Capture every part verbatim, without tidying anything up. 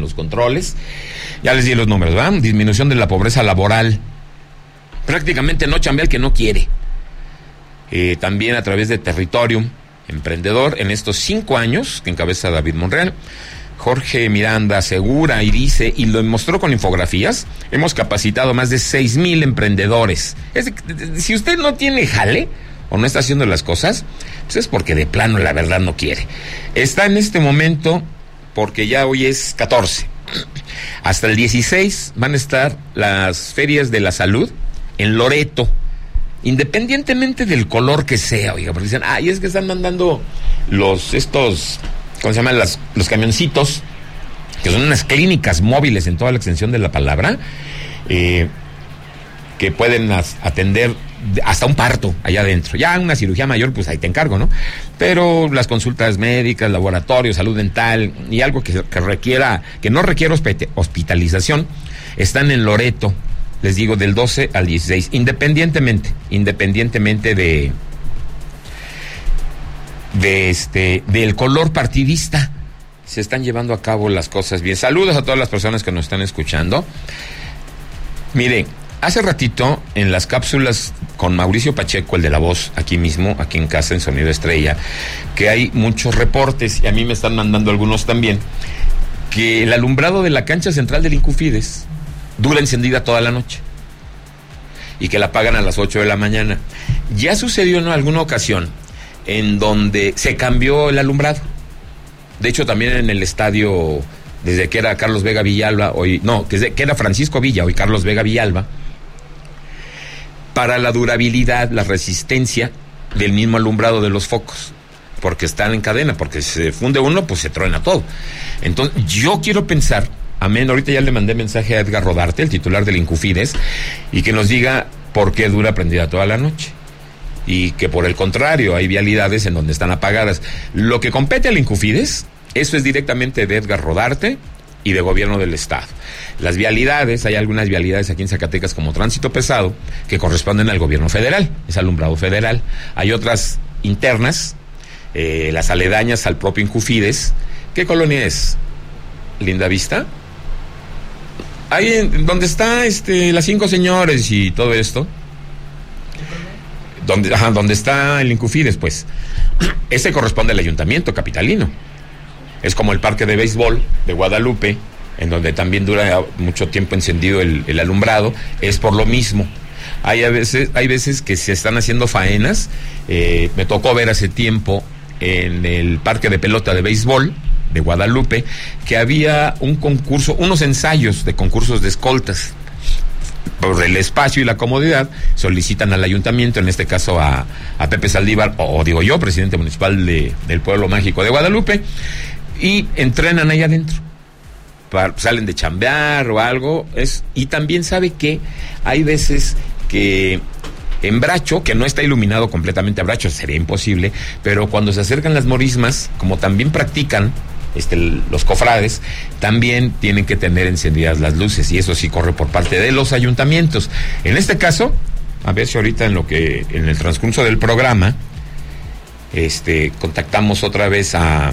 los controles. Ya les di los números, ¿verdad? Disminución de la pobreza laboral. Prácticamente no chambea el que no quiere. Eh, también a través de Territorium Emprendedor, en estos cinco años que encabeza David Monreal, Jorge Miranda asegura y dice, y lo mostró con infografías, hemos capacitado más de seis mil emprendedores. Es de, de, si usted no tiene jale o no está haciendo las cosas, pues es porque de plano la verdad no quiere. Está en este momento, porque ya hoy es catorce, hasta el dieciséis van a estar las ferias de la salud en Loreto, independientemente del color que sea, oiga, porque dicen, ay, es que están mandando los, estos, ¿cómo se llaman? Las, los camioncitos, que son unas clínicas móviles en toda la extensión de la palabra, eh, que pueden as, atender hasta un parto allá adentro. Ya una cirugía mayor, pues ahí te encargo, ¿no? Pero las consultas médicas, laboratorios, salud dental y algo que, que requiera, que no requiera hospitalización, están en Loreto, les digo, del doce al dieciséis, independientemente, independientemente de, de este, del color partidista, se están llevando a cabo las cosas bien. Saludos a todas las personas que nos están escuchando. Mire, hace ratito en las cápsulas con Mauricio Pacheco, el de La Voz, aquí mismo, aquí en casa, en Sonido Estrella, que hay muchos reportes, y a mí me están mandando algunos también, que el alumbrado de la cancha central del Incufides dura encendida toda la noche y que la apagan a las ocho de la mañana. Ya sucedió en alguna ocasión en donde se cambió el alumbrado. De hecho, también en el estadio, desde que era Carlos Vega Villalba, hoy, no, desde que era Francisco Villa, hoy Carlos Vega Villalba, para la durabilidad, la resistencia del mismo alumbrado de los focos, porque están en cadena, porque si se funde uno, pues se truena todo. Entonces, yo quiero pensar, amén, ahorita ya le mandé mensaje a Edgar Rodarte, el titular del Incufides, y que nos diga por qué dura prendida toda la noche. Y que por el contrario, hay vialidades en donde están apagadas. Lo que compete al Incufides, eso es directamente de Edgar Rodarte y de gobierno del estado. Las vialidades, hay algunas vialidades aquí en Zacatecas como tránsito pesado, que corresponden al gobierno federal, es alumbrado federal. Hay otras internas, eh, las aledañas al propio Incufides. ¿Qué colonia es? ¿Linda Vista? Ahí en, donde está este, las Cinco Señores y todo esto. Donde, ajá, donde está el Incufides, pues. Ese corresponde al ayuntamiento capitalino. Es como el parque de béisbol de Guadalupe, en donde también dura mucho tiempo encendido el, el alumbrado. Es por lo mismo. Hay a veces, hay veces que se están haciendo faenas. Eh, me tocó ver hace tiempo en el parque de pelota de béisbol de Guadalupe que había un concurso, unos ensayos de concursos de escoltas. Por el espacio y la comodidad, solicitan al ayuntamiento, en este caso a, a Pepe Saldívar, o, o digo yo, presidente municipal de, del pueblo mágico de Guadalupe, y entrenan ahí adentro. Para, salen de chambear o algo, es, y también sabe que hay veces que en Bracho, que no está iluminado completamente a Bracho, sería imposible, pero cuando se acercan las morismas, como también practican Este, los cofrades, también tienen que tener encendidas las luces, y eso sí corre por parte de los ayuntamientos. En este caso, a ver si ahorita en lo que, en el transcurso del programa, este, contactamos otra vez a,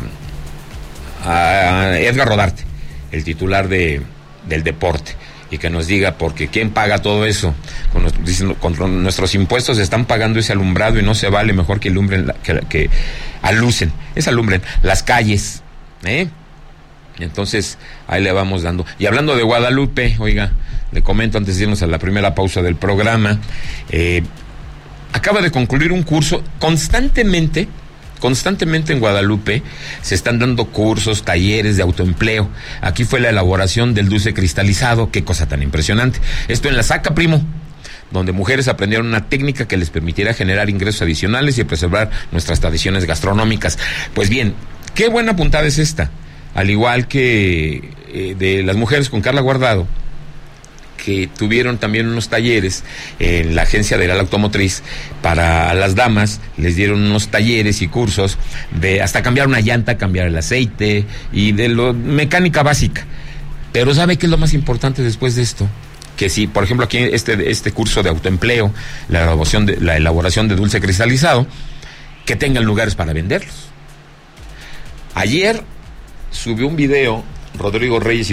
a Edgar Rodarte, el titular de, del deporte, y que nos diga, porque ¿quién paga todo eso? Con, dicen, con nuestros impuestos están pagando ese alumbrado y no se vale, mejor que alumbren, que, que alucen, es alumbren las calles. ¿Eh? Entonces ahí le vamos dando. Y hablando de Guadalupe, oiga, le comento antes de irnos a la primera pausa del programa, eh, acaba de concluir un curso. Constantemente constantemente en Guadalupe se están dando cursos, talleres de autoempleo. Aquí fue la elaboración del dulce cristalizado, qué cosa tan impresionante. Esto en la Saca Primo, donde mujeres aprendieron una técnica que les permitiera generar ingresos adicionales y preservar nuestras tradiciones gastronómicas. Pues bien, qué buena puntada es esta. Al igual que eh, de las mujeres con Carla Guardado, que tuvieron también unos talleres en la agencia de la automotriz para las damas, les dieron unos talleres y cursos de hasta cambiar una llanta, cambiar el aceite y de lo mecánica básica. Pero ¿sabe qué es lo más importante después de esto? Que si, por ejemplo, aquí este, este curso de autoempleo, la elaboración de, la elaboración de dulce cristalizado, que tengan lugares para venderlos. Ayer subió un video Rodrigo Reyes y